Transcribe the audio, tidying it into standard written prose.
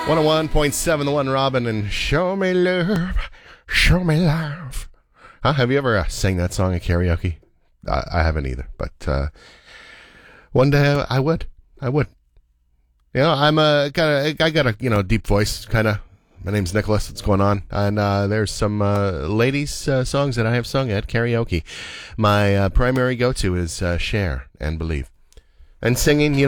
101.7 The One Robin and Show Me Love, Show Me Love. Have you ever sang that song at karaoke? I haven't either, but one day I would. You know, I got a deep voice, kind of. My name's Nicholas. What's going on? And there's some ladies' songs that I have sung at karaoke. My primary go-to is Share and Believe. And singing,